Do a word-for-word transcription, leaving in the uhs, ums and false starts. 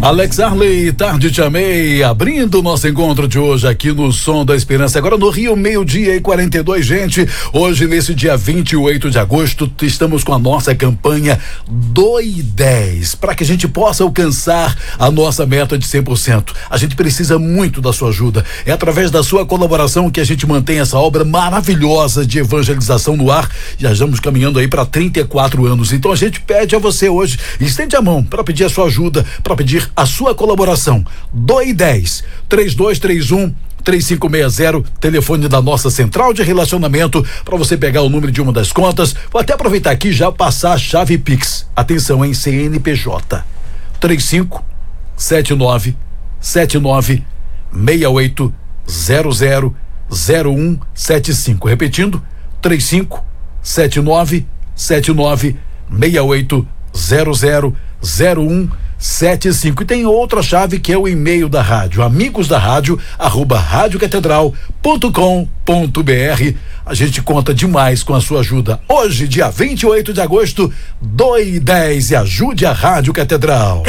Alex Arley, Tarde Te Amei, abrindo o nosso encontro de hoje aqui no Som da Esperança. Agora no Rio, meio-dia e quarenta e dois, gente. Hoje, nesse dia vinte e oito de agosto, estamos com a nossa campanha Doe dez, para que a gente possa alcançar a nossa meta de cem por cento. A gente precisa muito da sua ajuda. É através da sua colaboração que a gente mantém essa obra maravilhosa de evangelização no ar. Já estamos caminhando aí para trinta e quatro anos. Então a gente pede a você hoje, estende a mão para pedir a sua ajuda, para pedir a sua colaboração. Doe dez, três dois três um três cinco seis zero, telefone da nossa central de relacionamento, para você pegar o número de uma das contas. Vou até aproveitar aqui e já passar a chave Pix. Atenção, em C N P J três cinco sete nove sete nove seis oito zero zero zero um sete cinco. Repetindo, três cinco sete nove sete nove seis oito zero zero zero um sete cinco. E tem outra chave que é o e-mail da rádio, amigos da rádio arroba rádio catedral ponto com ponto br. A gente conta demais com a sua ajuda. Hoje, dia vinte e oito de agosto, doe dez e ajude a Rádio Catedral.